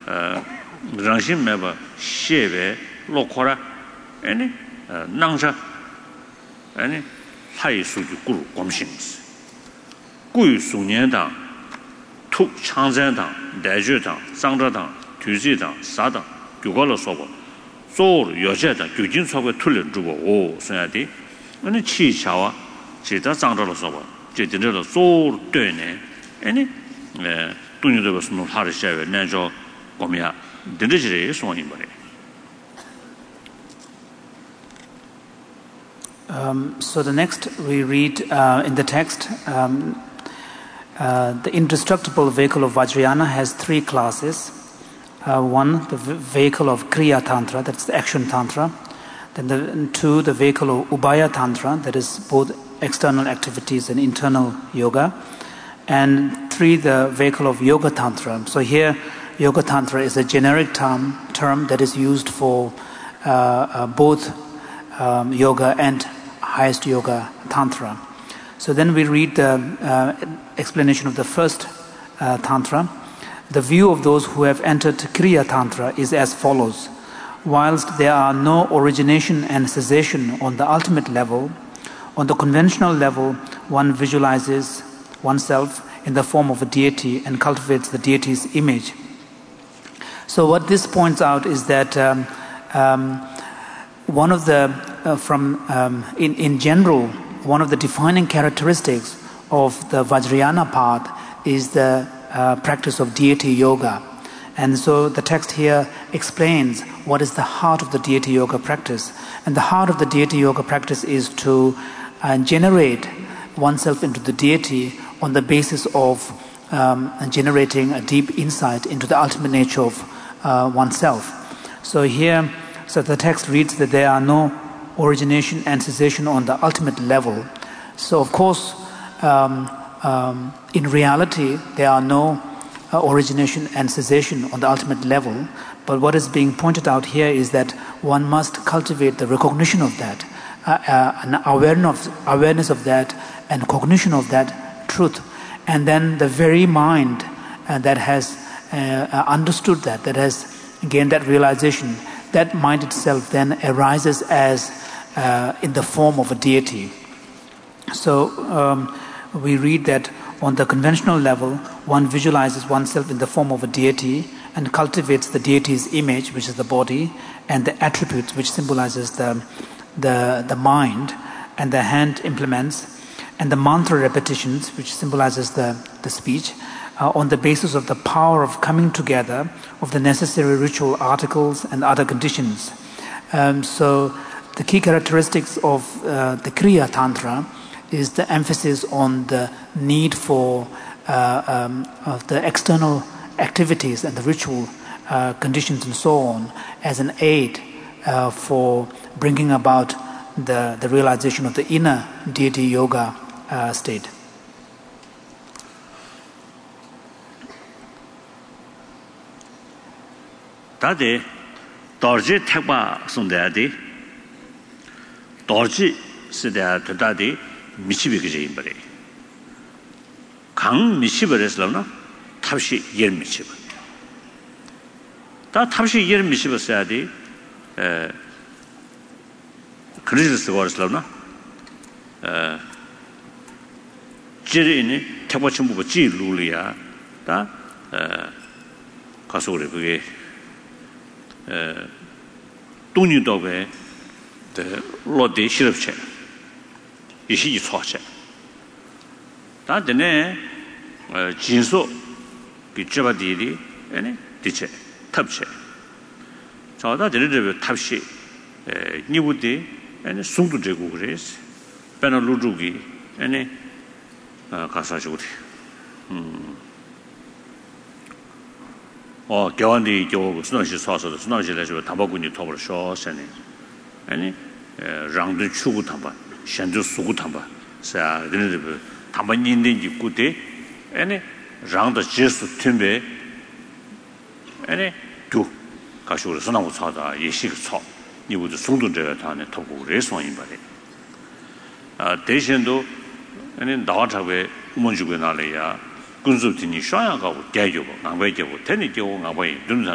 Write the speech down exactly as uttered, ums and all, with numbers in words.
rangshim meba shebe lokora any nangsha any hai suju guru gomshins guyu sunyan dang tuk changzan dang daiju dang zangzha dang tuzi dang sa dang gyugala sobo zor yoje dang gyujin sobo tulin zhubo o sunyadi any chi chawa jida zangzha sobo jidinzha zor dune any dunyu sunu hari shewe nanjo gomya dindijire sonyin bare. Um, so the next we read uh, in the text, um, uh, the indestructible vehicle of Vajrayana has three classes. Uh, one, the vehicle of Kriya Tantra, that's the action Tantra. Then the, and two, the vehicle of Ubaya Tantra, that is both external activities and internal yoga. And three, the vehicle of Yoga Tantra. So here, Yoga Tantra is a generic term, term that is used for uh, uh, both um, yoga and highest yoga Tantra. So then we read the uh, explanation of the first uh, Tantra. The view of those who have entered Kriya Tantra is as follows. Whilst there are no origination and cessation on the ultimate level, on the conventional level, one visualizes oneself in the form of a deity and cultivates the deity's image. So what this points out is that um, um, one of the, uh, from um, in, in general, one of the defining characteristics of the Vajrayana path is the uh, practice of deity yoga. And so the text here explains what is the heart of the deity yoga practice. And the heart of the deity yoga practice is to uh, generate oneself into the deity on the basis of um, generating a deep insight into the ultimate nature of uh, oneself. So here, so the text reads that there are no origination and cessation on the ultimate level. So of course, um, um, in reality, there are no uh, origination and cessation on the ultimate level. But what is being pointed out here is that one must cultivate the recognition of that, uh, uh, an awareness of, awareness of that, and cognition of that truth. And then the very mind uh, that has uh, understood that, that has gained that realization, that mind itself then arises as uh, in the form of a deity. So um, we read that on the conventional level, one visualizes oneself in the form of a deity and cultivates the deity's image, which is the body, and the attributes, which symbolizes the, the, the mind, and the hand implements, and the mantra repetitions, which symbolizes the, the speech, uh, on the basis of the power of coming together of the necessary ritual articles and other conditions. Um, so the key characteristics of uh, the Kriya Tantra is the emphasis on the need for uh, um, of the external activities and the ritual uh, conditions and so on as an aid uh, for bringing about the, the realization of the inner deity yoga uh, state. Tade dorji thekba sundayadi dorji sidaya tadadi michibi gije imbare 강 미시버랬으나 탑시 열 미시버 다 탑시 열 미시버 써야 돼. 에 그래서 쓰고랬으나 에 지리니 태보침부 지루리아 다 에 가서 그래 그게 에 돈이도베 데 로데 시럽체 이시 초체 다 되네 진소 기초바디리 아니 디체 탑체 저다 데르데 탑시 에 니부디 아니 숨도 되고 그래서 배너 루주기 아니 가사주리 음 어, 교환이 교 수능시 수화서도 수능시에서 담바군이 토벌 쇼세네. 아니, 랑도 추구 담바, 현주 수구 담바. 자, 그런데 담반이 있는 입구대 아니, 랑도 제수 팀베 아니, 두 가시고 수능고 차다 예식 차. 이부도 송도제가 다네 토고 레송인 바래. 아, 대신도 아니 나와자베 문주고 나래야 군수팀이 샤야가고 대교고 나베교고 테니교고 나베